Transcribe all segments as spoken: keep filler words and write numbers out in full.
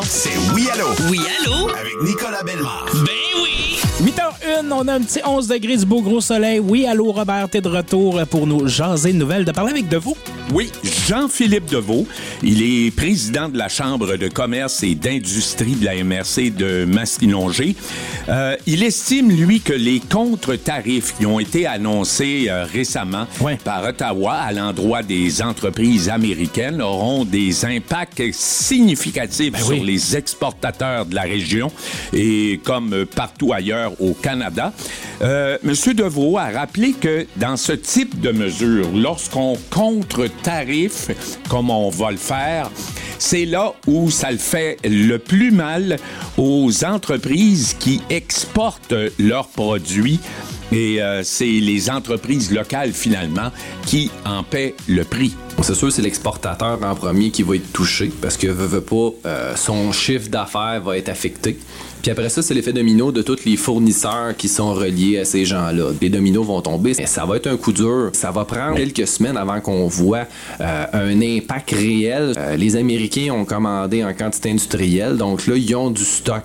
C'est Oui Allô. Oui Allô. Avec Nicolas Bellemare. Ben oui. huit heures une, on a un petit onze degrés du beau gros soleil. Oui, allô Robert, t'es de retour pour nous jaser de nouvelles, de parler avec Deveau. Oui, Jean-Philippe Deveau, il est président de la Chambre de commerce et d'industrie de la M R C de Masquinongé. Euh, il estime, lui, que les contre-tarifs qui ont été annoncés euh, récemment ouais. par Ottawa à l'endroit des entreprises américaines auront des impacts significatifs ben sur oui. les exportateurs de la région et comme partout ailleurs au Canada. Euh, M. Deveau a rappelé que dans ce type de mesures, lorsqu'on contre-tarife, comme on va le faire, c'est là où ça le fait le plus mal aux entreprises qui exportent leurs produits. Et euh, c'est les entreprises locales, finalement, qui en paient le prix. C'est sûr, c'est l'exportateur en premier qui va être touché parce que, veut, veut pas, euh, son chiffre d'affaires va être affecté. Puis après ça, c'est l'effet domino de tous les fournisseurs qui sont reliés à ces gens-là. Les dominos vont tomber. Et ça va être un coup dur. Ça va prendre quelques semaines avant qu'on voit euh, un impact réel. Euh, les Américains ont commandé en quantité industrielle, donc là, ils ont du stock.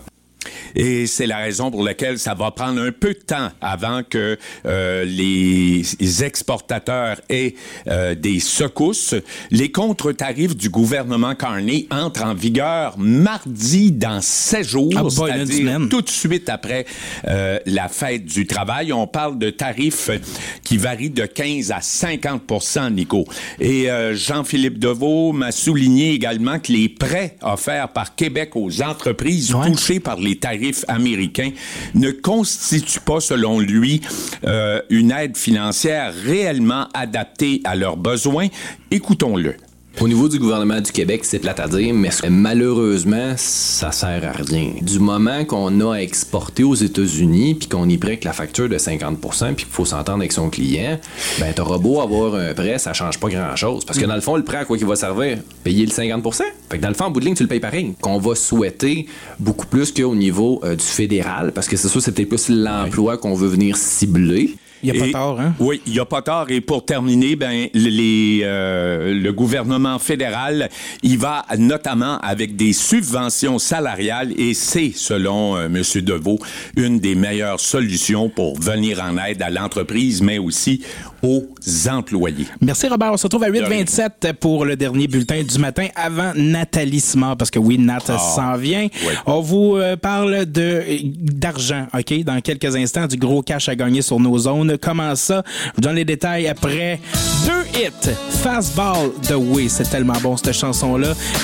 Et c'est la raison pour laquelle ça va prendre un peu de temps avant que euh, les exportateurs aient euh, des secousses. Les contre-tarifs du gouvernement Carney entrent en vigueur mardi dans sept jours, ah, c'est-à-dire tout de suite après euh, la fête du travail. On parle de tarifs qui varient de quinze à cinquante pour cent, Nico. Et euh, Jean-Philippe Deveau m'a souligné également que les prêts offerts par Québec aux entreprises ouais. touchées par les tarifs américains ne constitue pas, selon lui, euh, une aide financière réellement adaptée à leurs besoins. Écoutons-le. Au niveau du gouvernement du Québec, c'est plate à dire, mais malheureusement, ça sert à rien. Du moment qu'on a exporté aux États-Unis, puis qu'on y prête que la facture de cinquante pour cent, puis qu'il faut s'entendre avec son client, ben t'auras beau avoir un prêt, ça change pas grand-chose. Parce que dans le fond, le prêt, à quoi qu'il va servir? Payer le cinquante pour cent. Fait que dans le fond, en bout de ligne, tu le payes pareil. Qu'on va souhaiter beaucoup plus qu'au niveau euh, du fédéral, parce que c'est sûr, c'est peut-être plus l'emploi qu'on veut venir cibler. Il n'y a pas et, tort, hein? Oui, il n'y a pas tort. Et pour terminer, ben, les, euh, le gouvernement fédéral, il va notamment avec des subventions salariales et c'est, selon euh, M. Deveau, une des meilleures solutions pour venir en aide à l'entreprise, mais aussi aux employés. Merci, Robert. On se retrouve à huit vingt-sept pour le dernier bulletin du matin avant Nathalie Simard, parce que oui, Nat oh, s'en vient. Oui. On vous euh, parle de d'argent, OK? Dans quelques instants, du gros cash à gagner sur nos zones. Comment ça? Je vous donne les détails après deux hits. Fastball de Oui, c'est tellement bon cette chanson-là.